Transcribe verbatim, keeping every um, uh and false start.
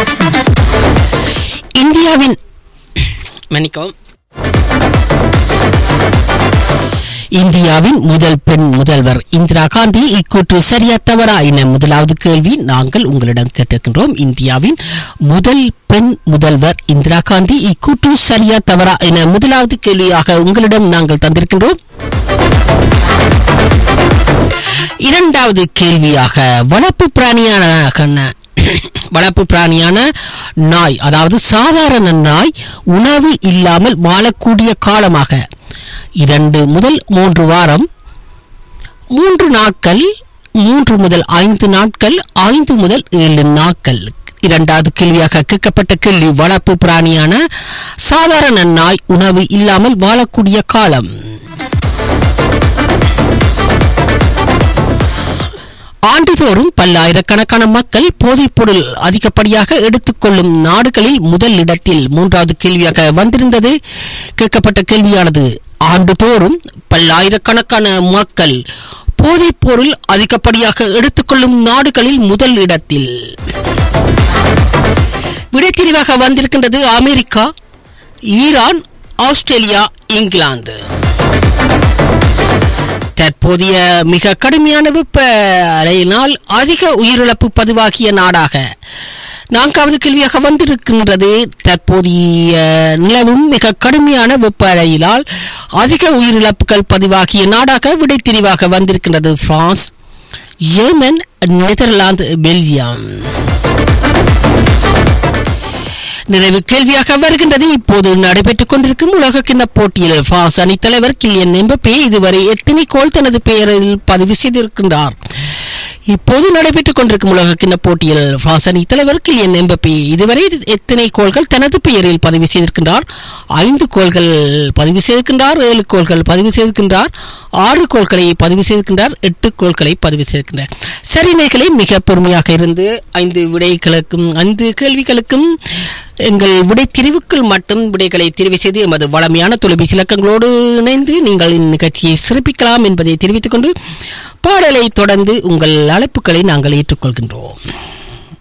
இந்தியாவின் மன்னிக்கவும் இந்தியாவின் முதல் பெண் முதல்வர் இந்திரா காந்தி இக்கூற்று சரியா தவறா என முதலாவது கேள்வி நாங்கள் உங்களிடம் கேட்டிருக்கின்றோம். இந்தியாவின் முதல் பெண் முதல்வர் இந்திரா காந்தி இக்கூற்று சரியா தவறா என முதலாவது கேள்வியாக உங்களிடம் நாங்கள் தந்திருக்கின்றோம். இரண்டாவது கேள்வியாக வளர்ப்பு பிராணியான வளர்ப்பு பிராணியான நாய், அதாவது சாதாரண நாய் உணவு இல்லாமல் வாழக்கூடிய காலமாக இரண்டு முதல் மூன்று வாரம், மூன்று நாட்கள், மூன்று முதல் ஐந்து நாட்கள், ஐந்து முதல் ஏழு நாட்கள். இரண்டாவது கேள்வியாக கேட்கப்பட்ட கேள்வி வளர்ப்பு பிராணியான சாதாரண நாய் உணவு இல்லாமல் வாழக்கூடிய காலம். ஆண்டுதோறும் பல்லாயிரக்கணக்கான மக்கள் போதைப் பொருள் அதிகப்படியாக எடுத்துக்கொள்ளும் நாடுகளில் முதல் இடத்தில் மூன்றாவது கேள்வியாக வந்திருந்தது. கேட்கப்பட்ட கேள்வியானது ஆண்டுதோறும் பல்லாயிரக்கணக்கான மக்கள் போதைப் பொருள் அதிகப்படியாக எடுத்துக்கொள்ளும் நாடுகளில் முதல் இடத்தில். விடைத்தெரிவாக வந்திருக்கின்றது அமெரிக்கா, ஈரான், ஆஸ்திரேலியா, இங்கிலாந்து. தற்போதைய மிக கடுமையான வெப்ப அலையினால் அதிக உயிரிழப்பு பதிவாகிய நாடாக நான்காவது கேள்வியாக வந்திருக்கின்றது. தற்போதைய நிலவும் மிக கடுமையான வெப்ப அலையினால் அதிக உயிரிழப்புகள் பதிவாகிய நாடாக விடைத்தெரிவாக வந்திருக்கின்றது பிரான்ஸ், யேமன், நெதர்லாந்து, பெல்ஜியம். நிறைவு கேள்வியாக வருகின்றது. இப்போது நடைபெற்றுக் கொண்டிருக்கும் உலக கிண்ண போட்டியில் பிரான்ஸ் அணி தலைவர் கிலியன் எம்பப்பே இதுவரை எத்தனை கோல் தனது பெயரில் பதிவு செய்திருக்கின்றார்? இப்போது நடைபெற்றுக் கொண்டிருக்கும் உலக கிண்ண போட்டியில் பிரான்ஸ் அணி தலைவர் கிலியன் எம்பப்பே இதுவரை எத்தனை கோல்கள் தனது பெயரில் பதிவு செய்திருக்கின்றார்? ஐந்து கோல்கள் பதிவு செய்திருக்கின்றார், ஏழு கோல்கள் பதிவு செய்திருக்கின்றார், ஆறு கோல்களை பதிவு செய்திருக்கின்றார், எட்டு கோல்களை பதிவு செய்திருக்கின்றார். சரிமைகளை மிக பொறுமையாக இருந்து ஐந்து விடைகளுக்கும் ஐந்து கேள்விகளுக்கும் எங்கள் விடை தெரிவுக்குள் மட்டும் விடைகளை தெரிவு செய்து எமது வளமையான தொலைபேசி இலக்கங்களோடு இணைந்து நீங்கள் இந்நிகழ்ச்சியை சிறப்பிக்கலாம் என்பதை தெரிவித்துக் கொண்டு பாடலை தொடர்ந்து உங்கள் அழைப்புகளை நாங்கள் ஏற்றுக்கொள்கின்றோம்.